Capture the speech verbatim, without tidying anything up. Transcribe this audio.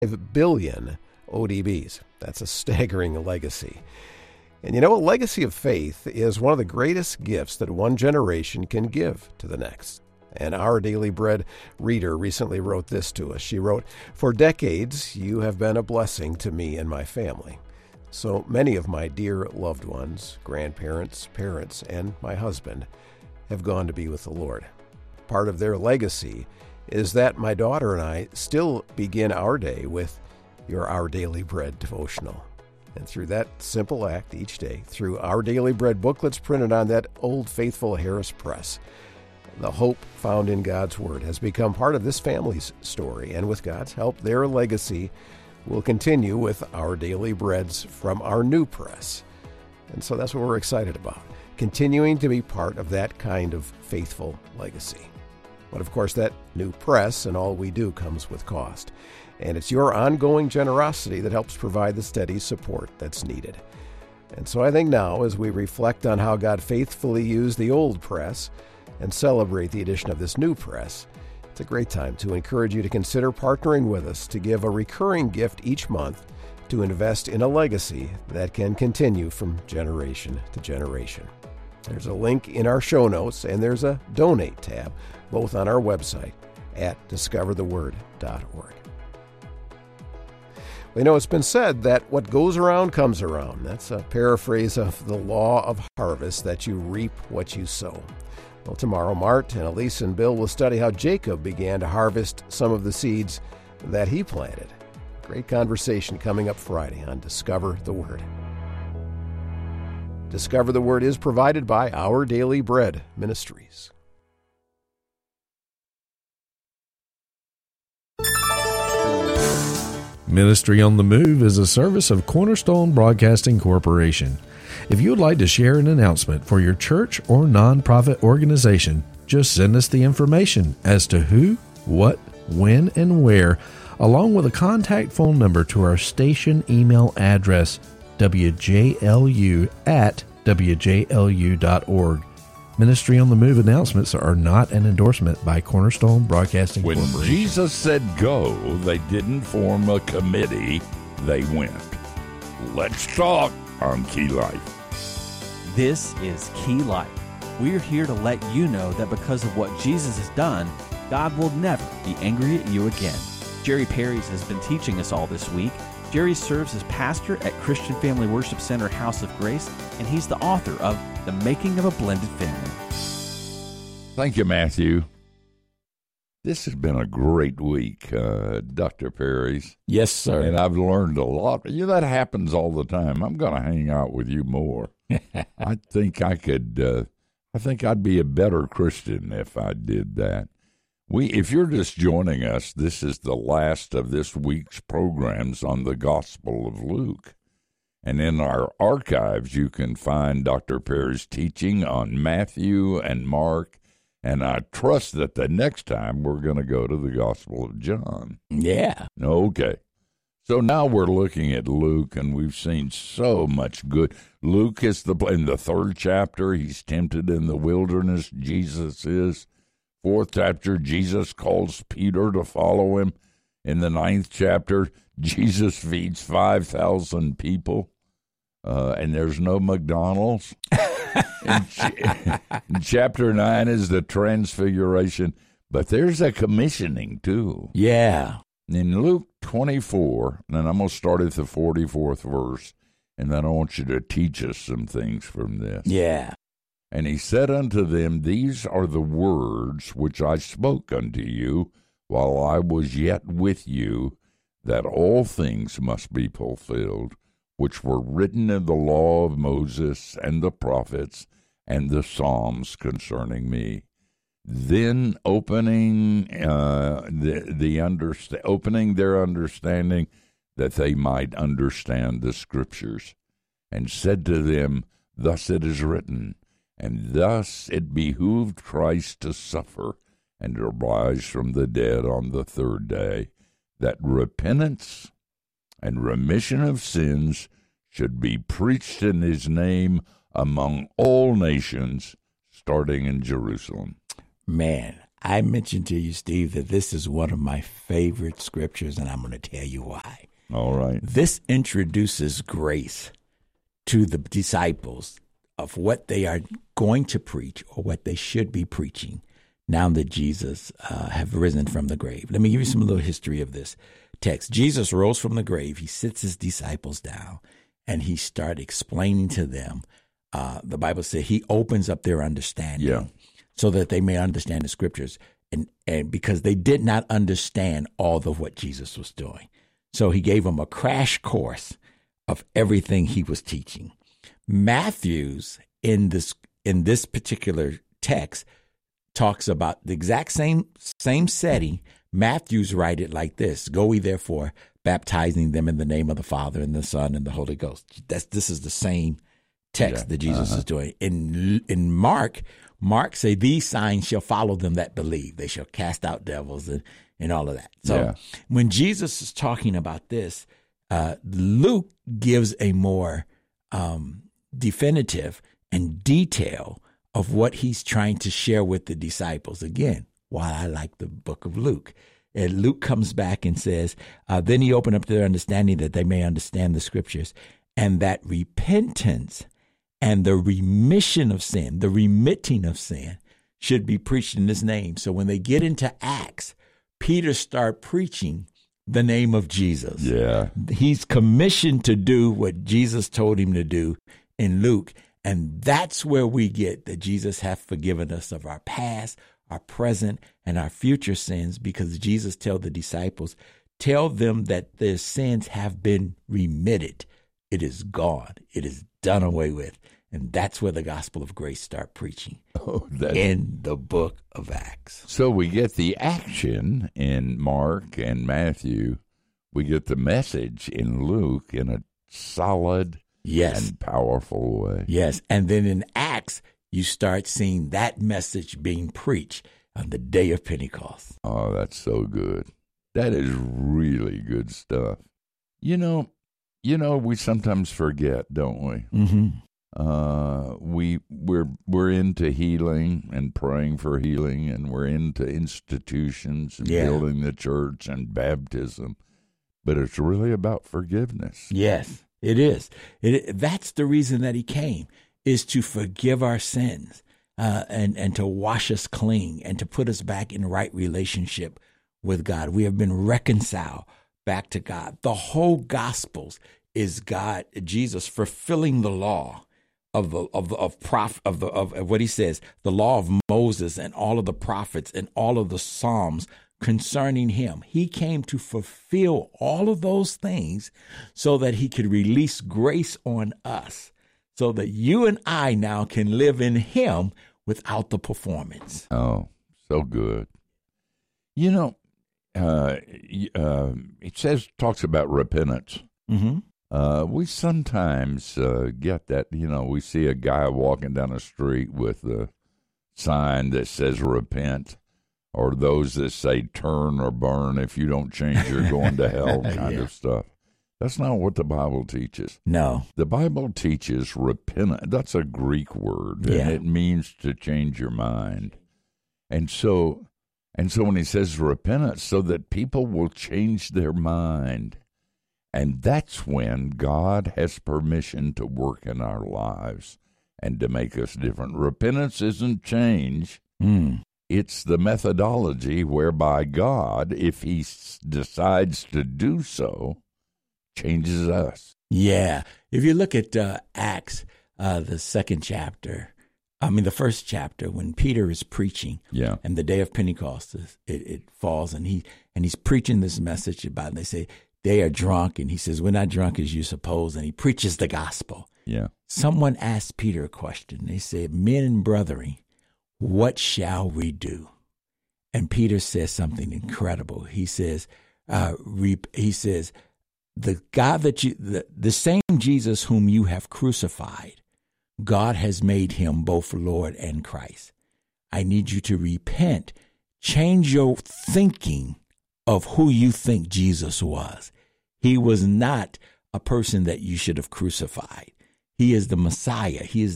billion O D Bs. That's a staggering legacy. And you know, a legacy of faith is one of the greatest gifts that one generation can give to the next. And Our Daily Bread reader recently wrote this to us. She wrote, "For decades, you have been a blessing to me and my family. So many of my dear loved ones, grandparents, parents, and my husband have gone to be with the Lord. Part of their legacy is that my daughter and I still begin our day with your Our Daily Bread devotional. And through that simple act each day, through Our Daily Bread booklets printed on that old faithful Harris press, the hope found in God's Word has become part of this family's story. And with God's help, their legacy will continue with Our Daily Breads from our new press. And so that's what we're excited about, continuing to be part of that kind of faithful legacy. But of course, that new press and all we do comes with cost. And it's your ongoing generosity that helps provide the steady support that's needed. And so I think now, as we reflect on how God faithfully used the old press and celebrate the addition of this new press, it's a great time to encourage you to consider partnering with us to give a recurring gift each month to invest in a legacy that can continue from generation to generation. There's a link in our show notes, and there's a donate tab, both on our website at discover the word dot org. We know it's been said that what goes around comes around. That's a paraphrase of the law of harvest, that you reap what you sow. Well, tomorrow, Mart and Elise and Bill will study how Jacob began to harvest some of the seeds that he planted. Great conversation coming up Friday on Discover the Word. Discover the Word is provided by Our Daily Bread Ministries. Ministry on the Move is a service of Cornerstone Broadcasting Corporation. If you would like to share an announcement for your church or nonprofit organization, just send us the information as to who, what, when, and where, along with a contact phone number to our station email address, w j l u at w j l u dot org. Ministry on the Move announcements are not an endorsement by Cornerstone Broadcasting when Corporation. When Jesus said go, they didn't form a committee, they went. Let's talk on Key Life. This is Key Life. We're here to let you know that because of what Jesus has done, God will never be angry at you again. Jerry Parries has been teaching us all this week. Jerry serves as pastor at Christian Family Worship Center House of Grace, and he's the author of The Making of a Blended Family. Thank you, Matthew. This has been a great week, uh, Doctor Parries. Yes, sir. And I've learned a lot. You know, that happens all the time. I'm going to hang out with you more. I think I could, uh, I think I'd be a better Christian if I did that. We, if you're just joining us, this is the last of this week's programs on the Gospel of Luke. And in our archives, you can find Doctor Parries' teaching on Matthew and Mark. And I trust that the next time we're going to go to the Gospel of John. Yeah. Okay. So now we're looking at Luke, and we've seen so much good. Luke is the, in the third chapter, he's tempted in the wilderness, Jesus is. Fourth chapter, Jesus calls Peter to follow him. In the ninth chapter, Jesus feeds five thousand people, uh, and there's no McDonald's. in, ch- in chapter nine is the transfiguration, but there's a commissioning too. Yeah. In Luke twenty-four, and I'm going to start at the forty-fourth verse, and then I want you to teach us some things from this. Yeah. And he said unto them, These are the words which I spoke unto you while I was yet with you, that all things must be fulfilled, which were written in the law of Moses and the prophets and the Psalms concerning me. Then opening uh, the the understa- opening their understanding, that they might understand the Scriptures, and said to them, Thus it is written, and thus it behooved Christ to suffer and to rise from the dead on the third day, that repentance and remission of sins should be preached in his name among all nations, starting in Jerusalem. Man, I mentioned to you, Steve, that this is one of my favorite scriptures, and I'm going to tell you why. All right. This introduces grace to the disciples of what they are going to preach or what they should be preaching now that Jesus uh, have risen from the grave. Let me give you some little history of this text. Jesus rose from the grave. He sits his disciples down, and he starts explaining to them. Uh, the Bible says he opens up their understanding. Yeah. So that they may understand the scriptures, and, and because they did not understand all of what Jesus was doing. So he gave them a crash course of everything he was teaching. Matthew's in this in this particular text talks about the exact same same setting. Matthew's write it like this: "Go ye therefore, baptizing them in the name of the Father and the Son and the Holy Ghost." That's this is the same text Yeah. that Jesus Uh-huh. is doing. In in Mark, Mark say, "These signs shall follow them that believe. They shall cast out devils," and, and all of that. So Yeah. when Jesus is talking about this, uh, Luke gives a more um, definitive and detail of what he's trying to share with the disciples. Again, why I like the book of Luke. And Luke comes back and says, uh, then he opened up their understanding that they may understand the scriptures, and that repentance and the remission of sin, the remitting of sin, should be preached in his name. So when they get into Acts, Peter start preaching the name of Jesus. Yeah. He's commissioned to do what Jesus told him to do in Luke. And that's where we get that Jesus hath forgiven us of our past, our present, and our future sins, because Jesus told the disciples, tell them that their sins have been remitted. It is gone. It is done away with. And that's where the gospel of grace start preaching, Oh, that's in the book of Acts. So we get the action in Mark and Matthew. We get the message in Luke in a solid Yes. and powerful way. Yes. And then in Acts, you start seeing that message being preached on the day of Pentecost. Oh, that's so good. That is really good stuff. You know, you know, we sometimes forget, don't we? Mm-hmm. Uh, we we're we're into healing and praying for healing, and we're into institutions and Yeah. building the church and baptism, but it's really about forgiveness. Yes, it is. It, that's the reason that he came, is to forgive our sins uh, and, and to wash us clean and to put us back in right relationship with God. We have been reconciled back to God. The whole Gospels is God, Jesus, fulfilling the law of the of the of prof of the of, of what he says, the law of Moses and all of the prophets and all of the Psalms concerning him. He came to fulfill all of those things so that he could release grace on us, so that you and I now can live in him without the performance. Oh, so good. You know, uh, y- uh, it says talks about repentance. Mm-hmm. Uh, we sometimes uh, get that, you know, we see a guy walking down the street with a sign that says repent, or those that say turn or burn. If you don't change, you're going to hell kind Yeah. of stuff. That's not what the Bible teaches. No. The Bible teaches repentance. That's a Greek word, Yeah. and it means to change your mind. And so, and so when he says repentance, so that people will change their mind. And that's when God has permission to work in our lives and to make us different. Repentance isn't change. Mm. It's the methodology whereby God, if he s- decides to do so, changes us. Yeah. If you look at uh, Acts, uh, the second chapter, I mean, the first chapter, when Peter is preaching, Yeah. and the day of Pentecost, is- it, it falls, and he and he's preaching this message about, and they say, they are drunk, and he says, we're not drunk as you suppose, and he preaches the gospel. Yeah. Someone asked Peter a question. They said, men and brethren, what shall we do? And Peter says something incredible. He says, uh, re- he says, the God that you, the, the same Jesus whom you have crucified, God has made him both Lord and Christ. I need you to repent, change your thinking of who you think Jesus was. He was not a person that you should have crucified. He is the Messiah. He is